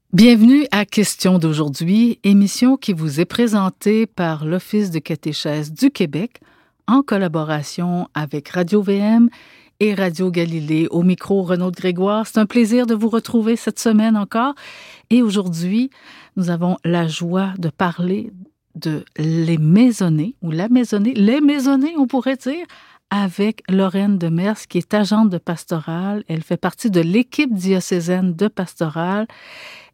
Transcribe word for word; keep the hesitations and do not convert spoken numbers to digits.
Bienvenue à Question d'aujourd'hui, émission qui vous est présentée par l'Office de catéchèse du Québec en collaboration avec Radio-V M et Radio Galilée. Au micro, Renaud Grégoire. C'est un plaisir de vous retrouver cette semaine encore. Et aujourd'hui, nous avons la joie de parler de les maisonnées, ou la maisonnée, les maisonnées, on pourrait dire, avec Lorraine Demers, qui est agente de pastorale. Elle fait partie de l'équipe diocésaine de pastorale.